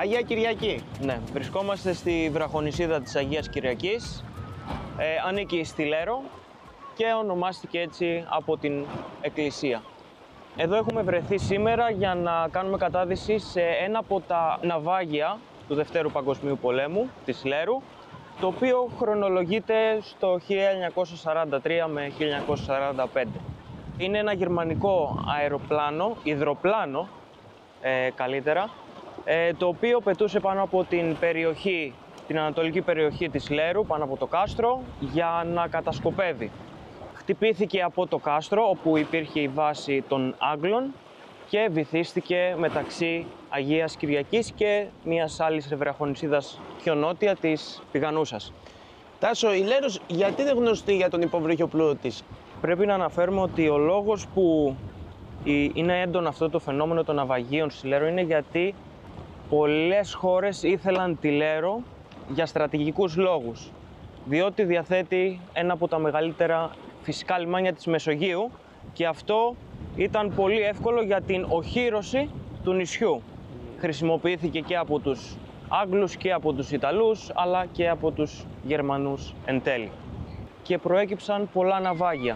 Αγία Κυριακή. Ναι, βρισκόμαστε στη βραχονησίδα της Αγίας Κυριακής. Ανήκει στη Λέρο και ονομάστηκε έτσι από την εκκλησία. Εδώ έχουμε βρεθεί σήμερα για να κάνουμε κατάδυση σε ένα από τα ναυάγια του Δευτέρου Παγκοσμίου Πολέμου της Λέρου, το οποίο χρονολογείται στο 1943 με 1945. Είναι ένα γερμανικό αεροπλάνο, υδροπλάνο καλύτερα, το οποίο πετούσε πάνω από την περιοχή, την ανατολική περιοχή της Λέρου, πάνω από το κάστρο, για να κατασκοπεύει. Χτυπήθηκε από το κάστρο, όπου υπήρχε η βάση των Άγγλων και βυθίστηκε μεταξύ Αγίας Κυριακής και μιας άλλης βραχονησίδας πιο νότια, της Πηγανούσας. Τάσο, η Λέρος γιατί είναι γνωστή για τον υποβρύχιο πλούτο της? Πρέπει να αναφέρουμε ότι ο λόγος που είναι έντονο αυτό το φαινόμενο των ναυαγίων στη Λέρο είναι γιατί πολλές χώρες ήθελαν τη Λέρο για στρατηγικούς λόγους, διότι διαθέτει ένα από τα μεγαλύτερα φυσικά λιμάνια της Μεσογείου και αυτό ήταν πολύ εύκολο για την οχύρωση του νησιού. Χρησιμοποιήθηκε και από τους Άγγλους και από τους Ιταλούς, αλλά και από τους Γερμανούς εν τέλει. Και προέκυψαν πολλά ναυάγια.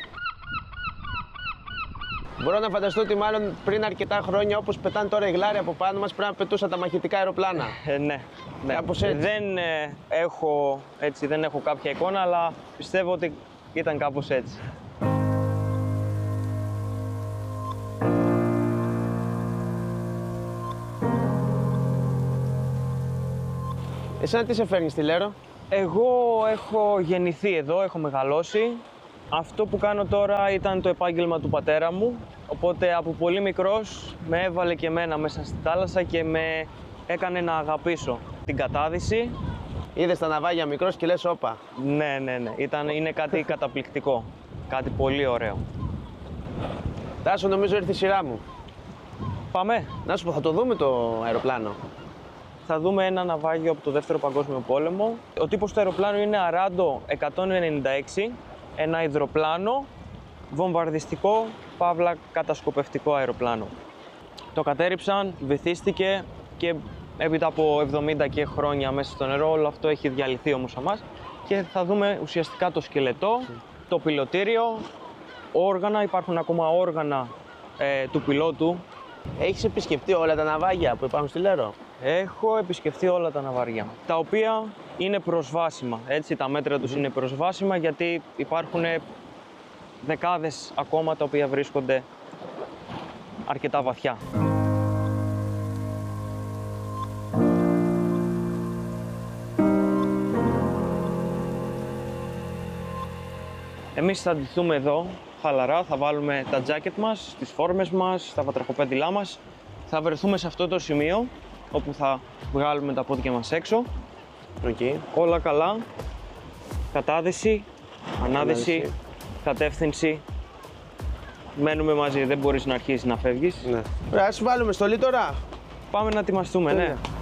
Μπορώ να φανταστώ ότι μάλλον πριν αρκετά χρόνια, όπως πετάνε τώρα οι γλάροι από πάνω μας, πρέπει να πετούσαν τα μαχητικά αεροπλάνα. Ναι. Κάπως έτσι. Δεν έχω κάποια εικόνα, αλλά πιστεύω ότι ήταν κάπως έτσι. Εσένα τι σε φέρνει στη Λέρο? Εγώ έχω γεννηθεί εδώ, έχω μεγαλώσει. Αυτό που κάνω τώρα ήταν το επάγγελμα του πατέρα μου, οπότε από πολύ μικρός με έβαλε και εμένα μέσα στη θάλασσα και με έκανε να αγαπήσω την κατάδυση. Είδες τα ναυάγια μικρός και λες όπα. Ναι. Είναι κάτι καταπληκτικό, κάτι πολύ ωραίο. Τάσο, νομίζω ήρθε η σειρά μου. Πάμε. Να σου πω, θα το δούμε το αεροπλάνο? Θα δούμε ένα ναυάγιο από το Δεύτερο Παγκόσμιο Πόλεμο. Ο τύπος του αεροπλάνου είναι Αράντο 196, ένα υδροπλάνο, βομβαρδιστικό, παύλα κατασκοπευτικό αεροπλάνο. Το κατέρριψαν, βυθίστηκε και έπειτα από 70 και χρόνια μέσα στο νερό, όλο αυτό έχει διαλυθεί όμως αμάς και θα δούμε ουσιαστικά το σκελετό, το πιλωτήριο, όργανα, υπάρχουν ακόμα όργανα του πιλότου. Έχεις επισκεφτεί όλα τα ναυάγια που υπάρχουν στη Λέρο? Έχω επισκεφτεί όλα τα ναυάρια, τα οποία είναι προσβάσιμα, έτσι, τα μέτρα τους είναι προσβάσιμα γιατί υπάρχουν δεκάδες ακόμα τα οποία βρίσκονται αρκετά βαθιά. Εμείς θα ντυθούμε εδώ χαλαρά, θα βάλουμε τα τζάκετ μας, τις φόρμες μας, τα βατραχοπέδιλά μας. Θα βρεθούμε σε αυτό το σημείο όπου θα βγάλουμε τα πόδια μας έξω. Okay. Όλα καλά. Κατάδυση, ανάδυση, κατεύθυνση. Μένουμε μαζί, δεν μπορείς να αρχίσεις να φεύγεις. Ναι. Ωραία, ας βάλουμε στολή τώρα. Πάμε να ετοιμαστούμε, ναι.